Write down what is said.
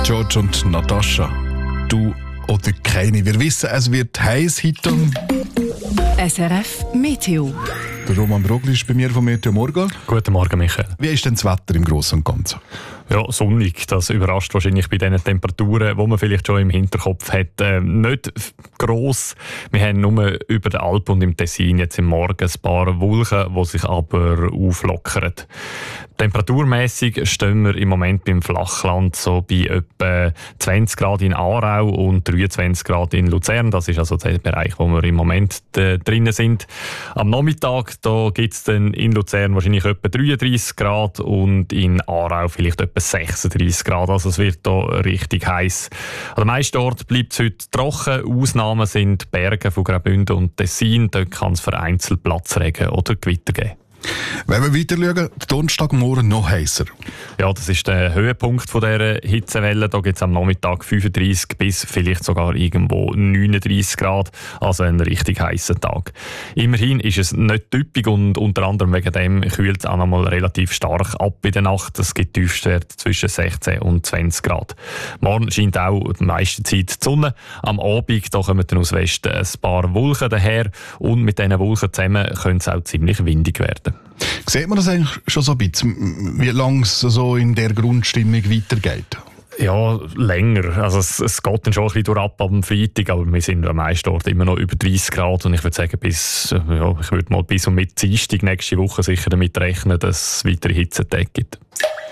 George und Natascha. Du oder keine. Wir wissen, es wird heiß heute. SRF Meteo. Der Roman Brogli ist bei mir vom Meteo Morgen. Guten Morgen, Michael. Wie ist denn das Wetter im Großen und Ganzen? Ja, sonnig. Das überrascht wahrscheinlich bei diesen Temperaturen, die man vielleicht schon im Hinterkopf hat. Nicht gross. Wir haben nur über den Alpen und im Tessin jetzt im Morgen ein paar Wolken, die sich aber auflockern. Temperaturmässig stehen wir im Moment beim Flachland so bei etwa 20 Grad in Aarau und 23 Grad in Luzern. Das ist also der Bereich, wo wir im Moment drinnen sind. Am Nachmittag gibt es dann in Luzern wahrscheinlich etwa 33 Grad und in Aarau vielleicht etwa 36 Grad. Also es wird hier richtig heiß. An den meisten Orten bleibt es heute trocken. Ausnahmen sind die Berge von Graubünden und Tessin. Dort kann es vereinzelt Platzregen oder Gewitter geben. Wenn wir weiter schauen, der Donnerstagmorgen noch heißer. Ja, das ist der Höhepunkt dieser Hitzewelle. Da gibt es am Nachmittag 35 bis vielleicht sogar irgendwo 39 Grad. Also ein richtig heißer Tag. Immerhin ist es nicht typisch und unter anderem wegen dem kühlt es auch noch mal relativ stark ab in der Nacht. Es gibt Tiefstwerte zwischen 16 und 20 Grad. Morgen scheint auch die meiste Zeit die Sonne. Am Abend da kommen dann aus Westen ein paar Wolken daher und mit diesen Wolken zusammen könnte es auch ziemlich windig werden. Sieht man das eigentlich schon so ein bisschen, wie lange es so in der Grundstimmung weitergeht? Ja, länger. Also es geht dann schon ein bisschen durch ab am Freitag, aber wir sind am meisten Ort immer noch über 30 Grad und ich würde sagen, bis und mit Dienstag nächste Woche sicher damit rechnen, dass es weitere Hitzetage gibt.